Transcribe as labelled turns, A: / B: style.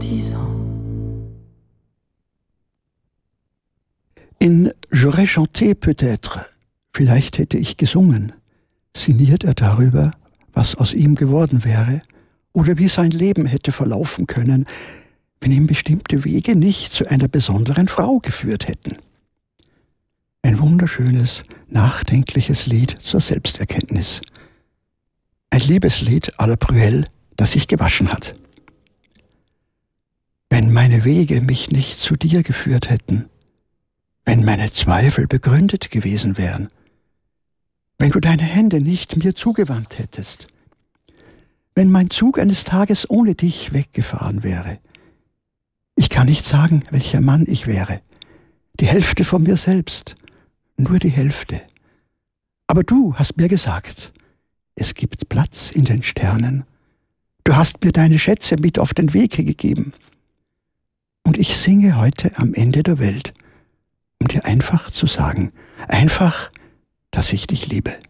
A: 10 ans.
B: In J'aurais chanté peut-être, vielleicht hätte ich gesungen, sinniert er darüber, was aus ihm geworden wäre oder wie sein Leben hätte verlaufen können, wenn ihm bestimmte Wege nicht zu einer besonderen Frau geführt hätten. Ein wunderschönes, nachdenkliches Lied zur Selbsterkenntnis. Ein Liebeslied à la Brüel, das sich gewaschen hat. Wenn meine Wege mich nicht zu dir geführt hätten, wenn meine Zweifel begründet gewesen wären, wenn du deine Hände nicht mir zugewandt hättest, wenn mein Zug eines Tages ohne dich weggefahren wäre. Ich kann nicht sagen, welcher Mann ich wäre. Die Hälfte von mir selbst, nur die Hälfte. Aber du hast mir gesagt, es gibt Platz in den Sternen. Du hast mir deine Schätze mit auf den Weg gegeben. Und ich singe heute am Ende der Welt, um dir einfach zu sagen, einfach, dass ich dich liebe.